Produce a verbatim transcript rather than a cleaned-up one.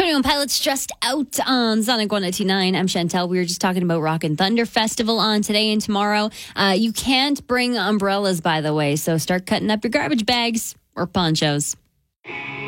twenty-one Pilots Stressed Out on Sonic one ninety-nine. I'm Chantel. We were just talking about Rock and Thunder Festival on today and tomorrow. Uh, you can't bring umbrellas, by the way, so start cutting up your garbage bags or ponchos.